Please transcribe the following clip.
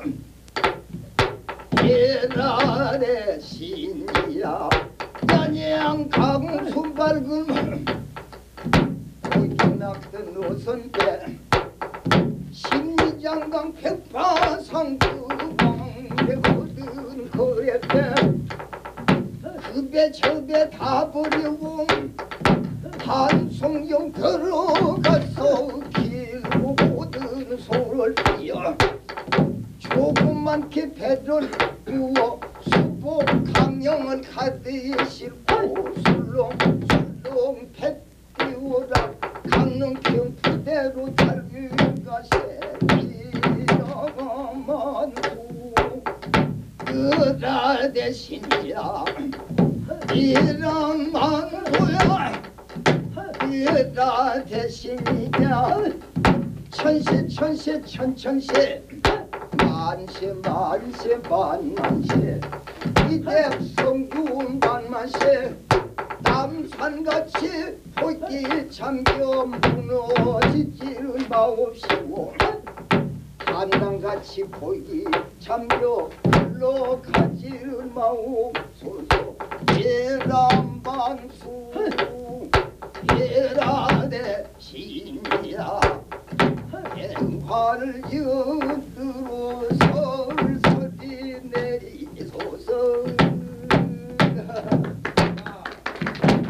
계란의 신이야 연양 강수 밝은 고기 낚던 노선배 심리장강 백파상 그방대거든 거래배 그배 저배 다 버리고 한송령 들어가서 길고 모든 소를 띄어 조그맣게 배를 부어 수복 강령을 가득 싣고 술렁술렁 배 띄우라 강릉 경푸대로 달기가 새끼라만 그라 대신이야 이런 만고야 이라 대신이야 천세 천세 천천세 만세 만세 만만세 이대성군 만만세 남산같이 포기 잠겨 무너지지는 마옵시고 한강같이 포기 잠겨 흘러가지는 마옵소서 예람방수 예라대 신이야 행화를 엿들어 설설이 내리소서